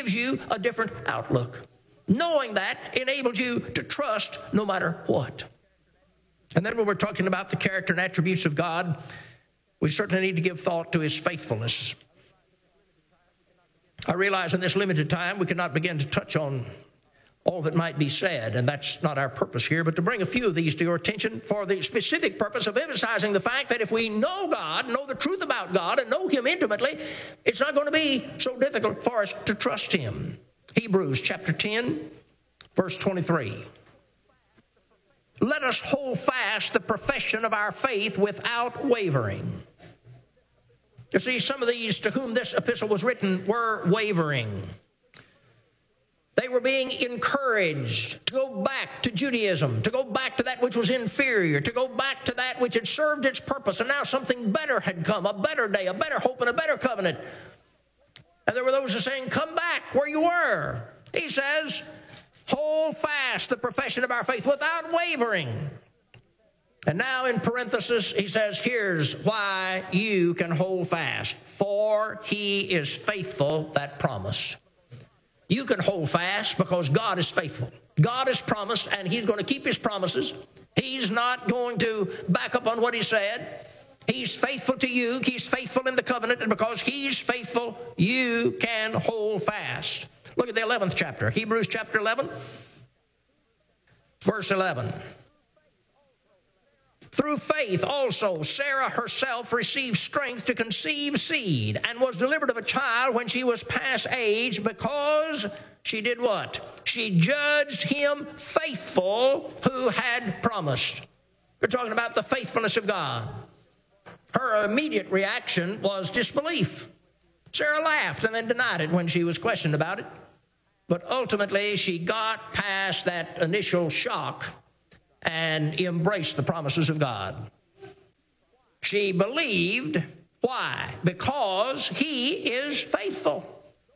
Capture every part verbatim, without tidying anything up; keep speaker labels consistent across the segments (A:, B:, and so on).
A: gives you a different outlook. Knowing that enables you to trust no matter what. And then when we're talking about the character and attributes of God, we certainly need to give thought to his faithfulness. I realize in this limited time we cannot begin to touch on all that might be said, and that's not our purpose here, but to bring a few of these to your attention for the specific purpose of emphasizing the fact that if we know God, know the truth about God, and know him intimately, it's not going to be so difficult for us to trust him. Hebrews chapter ten, verse twenty-three. Let us hold fast the profession of our faith without wavering. You see, some of these to whom this epistle was written were wavering. They were being encouraged to go back to Judaism, to go back to that which was inferior, to go back to that which had served its purpose, and now something better had come, a better day, a better hope, and a better covenant. And there were those who were saying, come back where you were. He says, hold fast the profession of our faith without wavering. And now in parenthesis, he says, here's why you can hold fast. For he is faithful that promised. You can hold fast because God is faithful. God has promised, and he's going to keep his promises. He's not going to back up on what he said. He's faithful to you. He's faithful in the covenant, and because he's faithful, you can hold fast. Look at the eleventh chapter, Hebrews chapter eleven, verse eleven. Through faith also Sarah herself received strength to conceive seed and was delivered of a child when she was past age, because she did what? She judged him faithful who had promised. We're talking about the faithfulness of God. Her immediate reaction was disbelief. Sarah laughed and then denied it when she was questioned about it. But ultimately she got past that initial shock and embraced the promises of God. She believed. Why? Because he is faithful.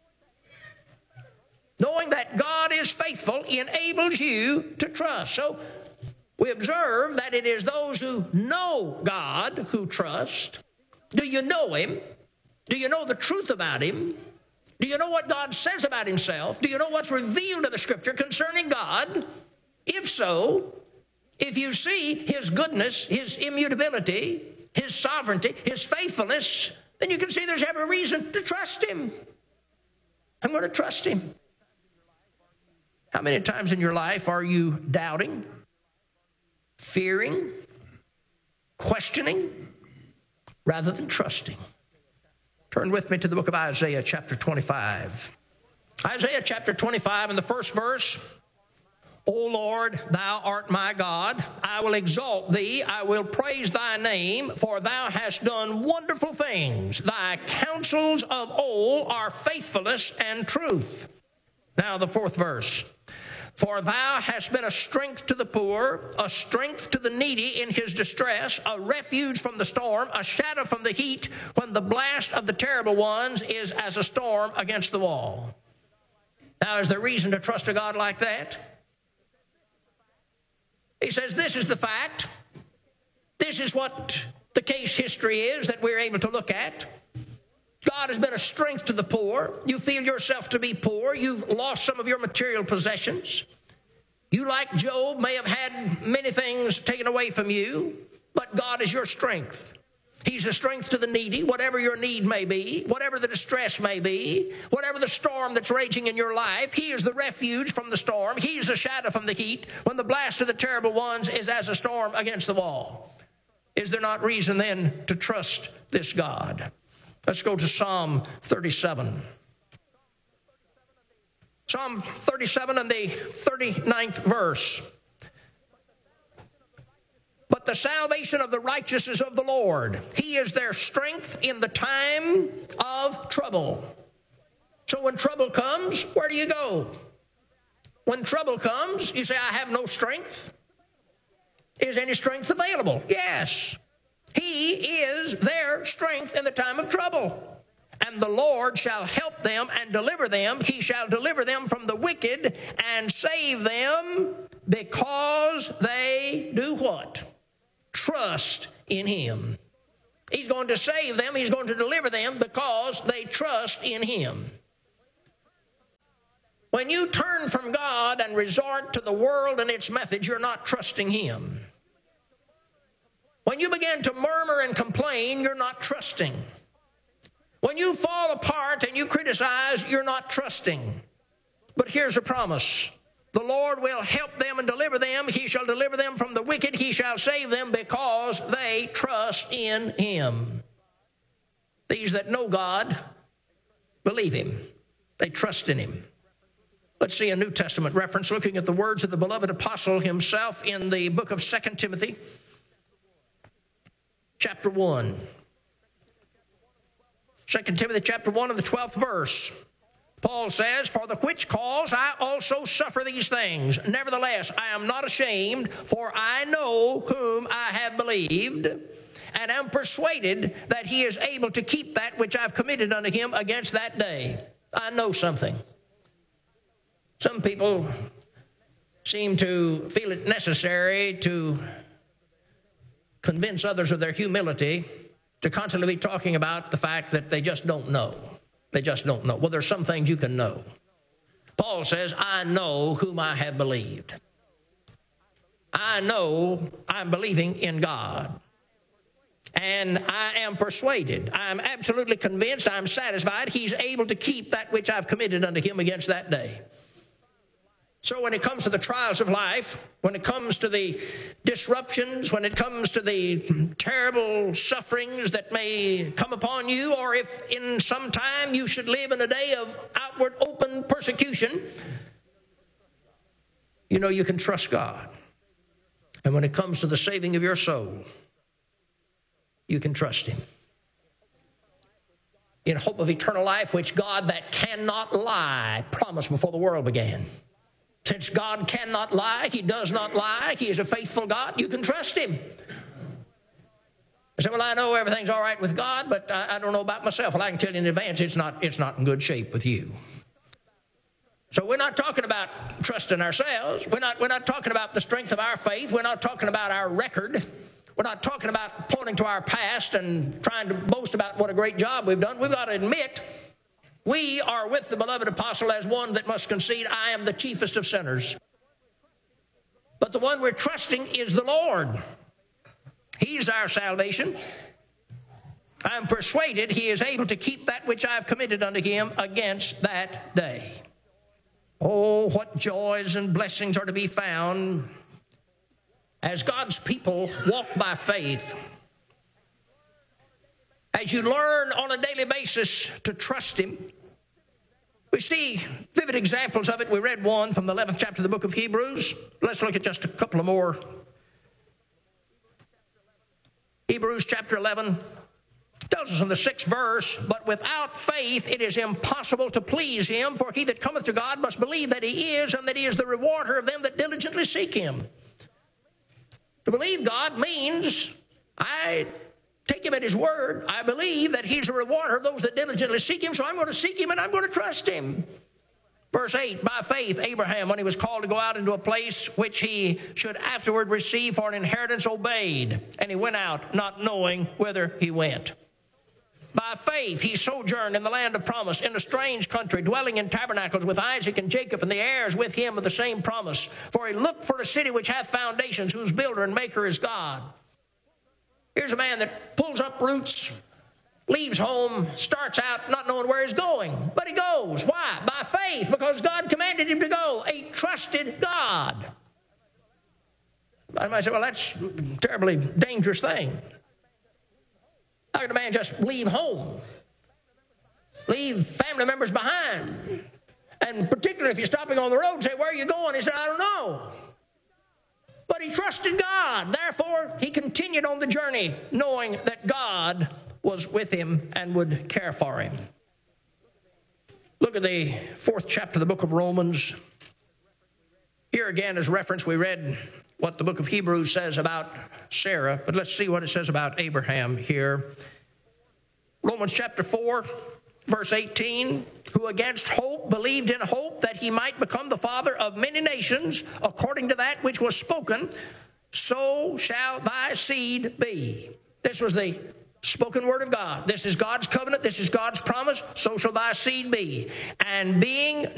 A: Knowing that God is faithful enables you to trust. So we observe that it is those who know God who trust. Do you know him? Do you know the truth about him? Do you know what God says about himself? Do you know what's revealed in the Scripture concerning God? If so, if you see his goodness, his immutability, his sovereignty, his faithfulness, then you can see there's every reason to trust him. I'm going to trust him. How many times in your life are you doubting, fearing, questioning, rather than trusting? Turn with me to the book of Isaiah chapter twenty-five. Isaiah chapter twenty-five, in the first verse. O Lord, thou art my God. I will exalt thee. I will praise thy name, for thou hast done wonderful things. Thy counsels of old are faithfulness and truth. Now the fourth verse. For thou hast been a strength to the poor, a strength to the needy in his distress, a refuge from the storm, a shadow from the heat, when the blast of the terrible ones is as a storm against the wall. Now, is there reason to trust a God like that? He says, this is the fact. This is what the case history is that we're able to look at. God has been a strength to the poor. You feel yourself to be poor. You've lost some of your material possessions. You, like Job, may have had many things taken away from you, but God is your strength. He's a strength to the needy, whatever your need may be, whatever the distress may be, whatever the storm that's raging in your life. He is the refuge from the storm. He's the shadow from the heat, when the blast of the terrible ones is as a storm against the wall. Is there not reason then to trust this God? Let's go to Psalm thirty-seven. Psalm thirty-seven and the thirty-ninth verse. But the salvation of the righteous is of the Lord. He is their strength in the time of trouble. So when trouble comes, where do you go? When trouble comes, you say, I have no strength. Is any strength available? Yes. He is their strength in the time of trouble. And the Lord shall help them and deliver them. He shall deliver them from the wicked and save them, because they do what? Trust in him. He's going to save them. He's going to deliver them because they trust in him. When you turn from God and resort to the world and its methods, you're not trusting Him. When you begin to murmur and complain, you're not trusting. When you fall apart and you criticize, you're not trusting. But here's a promise. The Lord will help them and deliver them. He shall deliver them from the wicked. He shall save them because they trust in Him. These that know God believe Him. They trust in Him. Let's see a New Testament reference looking at the words of the beloved apostle himself in the book of Second Timothy, chapter one. Second Timothy chapter one and the twelfth verse. Paul says, "For the which cause I also suffer these things. Nevertheless, I am not ashamed, for I know whom I have believed, and am persuaded that He is able to keep that which I've committed unto Him against that day." I know something. Some people seem to feel it necessary to convince others of their humility, to constantly be talking about the fact that they just don't know. They just don't know. Well, there's some things you can know. Paul says, "I know whom I have believed." I know I'm believing in God. And I am persuaded, I'm absolutely convinced, I'm satisfied He's able to keep that which I've committed unto Him against that day. So when it comes to the trials of life, when it comes to the disruptions, when it comes to the terrible sufferings that may come upon you, or if in some time you should live in a day of outward open persecution, you know you can trust God. And when it comes to the saving of your soul, you can trust Him. In hope of eternal life, which God that cannot lie promised before the world began. Since God cannot lie, He does not lie, He is a faithful God, you can trust Him. I say, well, I know everything's all right with God, but I, I don't know about myself. Well, I can tell you in advance, it's not, it's not in good shape with you. So we're not talking about trusting ourselves. We're not, we're not talking about the strength of our faith. We're not talking about our record. We're not talking about pointing to our past and trying to boast about what a great job we've done. We've got to admit we are with the beloved apostle as one that must concede, I am the chiefest of sinners. But the one we're trusting is the Lord. He's our salvation. I'm persuaded He is able to keep that which I've committed unto Him against that day. Oh, what joys and blessings are to be found as God's people walk by faith. As you learn on a daily basis to trust Him. We see vivid examples of it. We read one from the eleventh chapter of the book of Hebrews. Let's look at just a couple of more. Hebrews chapter eleven tells us in the sixth verse, "But without faith it is impossible to please Him, for he that cometh to God must believe that He is, and that He is the rewarder of them that diligently seek Him." To believe God means I take Him at His word. I believe that He's a rewarder of those that diligently seek Him, so I'm going to seek Him and I'm going to trust Him. Verse eight, "By faith Abraham, when he was called to go out into a place which he should afterward receive for an inheritance, obeyed, and he went out, not knowing whither he went. By faith he sojourned in the land of promise, in a strange country, dwelling in tabernacles with Isaac and Jacob, and the heirs with him of the same promise. For he looked for a city which hath foundations, whose builder and maker is God." Here's a man that pulls up roots, leaves home, starts out not knowing where he's going. But he goes. Why? By faith, because God commanded him to go. A trusted God. I might say, well, that's a terribly dangerous thing. How could a man just leave home? Leave family members behind? And particularly if you're stopping on the road and say, "Where are you going?" He said, "I don't know." But he trusted God. Therefore, he continued on the journey, knowing that God was with him and would care for him. Look at the fourth chapter of the book of Romans. Here again is reference. We read what the book of Hebrews says about Sarah, but let's see what it says about Abraham here. Romans chapter four, verse eighteen, "Who against hope believed in hope that he might become the father of many nations, according to that which was spoken, so shall thy seed be." This was the spoken word of God. This is God's covenant. This is God's promise. So shall thy seed be. And being not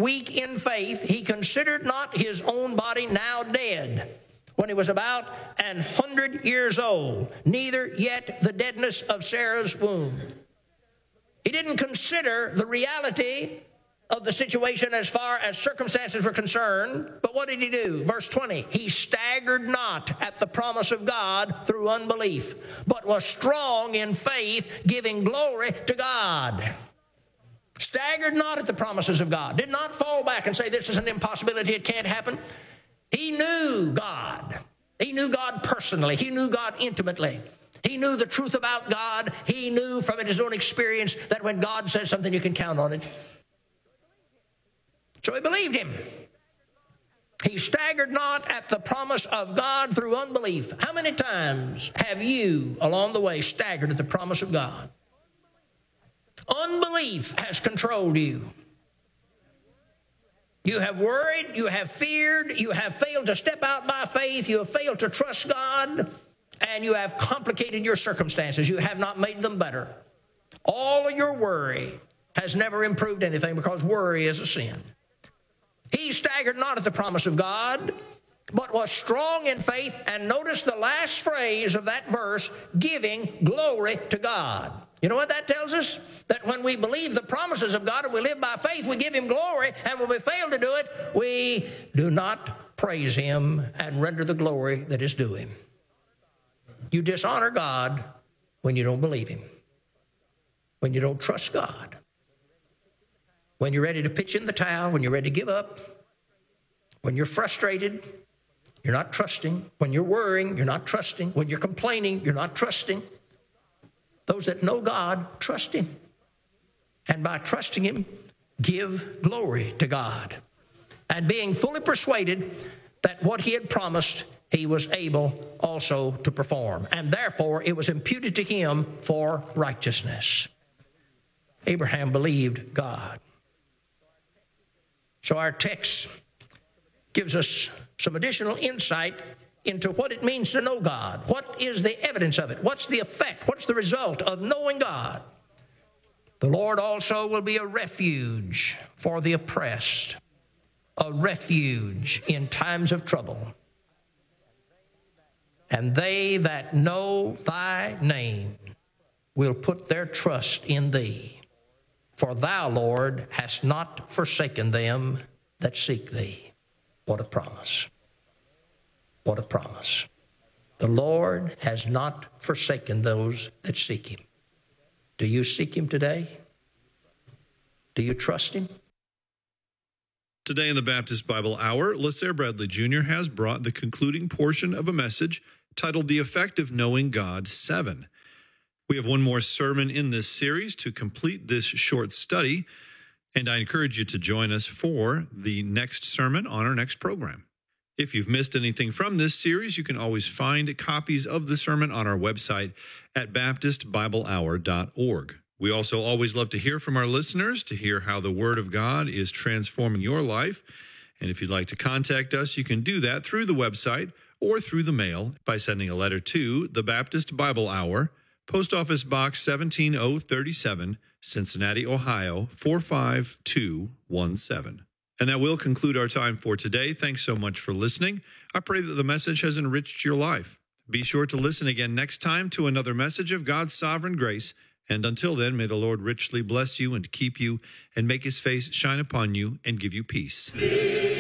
A: weak in faith, he considered not his own body now dead, when he was about an hundred years old, neither yet the deadness of Sarah's womb. He didn't consider the reality of the situation as far as circumstances were concerned, but what did he do? Verse twenty, he staggered not at the promise of God through unbelief, but was strong in faith, giving glory to God. Staggered not at the promises of God, did not fall back and say this is an impossibility, it can't happen. He knew God. He knew God personally. He knew God intimately. He knew the truth about God. He knew from his own experience that when God says something, you can count on it. So he believed him. He staggered not at the promise of God through unbelief. How many times have you, along the way, staggered at the promise of God? Unbelief has controlled you. You have worried, you have feared, you have failed to step out by faith, you have failed to trust God, and you have complicated your circumstances. You have not made them better. All of your worry has never improved anything because worry is a sin. He staggered not at the promise of God, but was strong in faith. And notice the last phrase of that verse, giving glory to God. You know what that tells us? That when we believe the promises of God and we live by faith, we give him glory. And when we fail to do it, we do not praise him and render the glory that is due him. You dishonor God when you don't believe him, when you don't trust God, when you're ready to pitch in the towel, when you're ready to give up, when you're frustrated, you're not trusting. When you're worrying, you're not trusting. When you're complaining, you're not trusting. Those that know God, trust him. And by trusting him, give glory to God. And being fully persuaded that what he had promised, he was able also to perform. And therefore, it was imputed to him for righteousness. Abraham believed God. So our text gives us some additional insight into what it means to know God. What is the evidence of it? What's the effect? What's the result of knowing God? The Lord also will be a refuge for the oppressed, a refuge in times of trouble. And they that know thy name will put their trust in thee. For thou, Lord, hast not forsaken them that seek thee. What a promise. What a promise. The Lord has not forsaken those that seek him. Do you seek him today? Do you trust him?
B: Today in the Baptist Bible Hour, LaSair Bradley Junior has brought the concluding portion of a message titled The Effect of Knowing God seven. We have one more sermon in this series to complete this short study, and I encourage you to join us for the next sermon on our next program. If you've missed anything from this series, you can always find copies of the sermon on our website at baptist bible hour dot org. We also always love to hear from our listeners, to hear how the Word of God is transforming your life. And if you'd like to contact us, you can do that through the website or through the mail by sending a letter to the Baptist Bible Hour, Post Office Box seventeen oh thirty-seven, Cincinnati, Ohio, four five two one seven. And that will conclude our time for today. Thanks so much for listening. I pray that the message has enriched your life. Be sure to listen again next time to another message of God's sovereign grace. And until then, may the Lord richly bless you and keep you and make his face shine upon you and give you peace.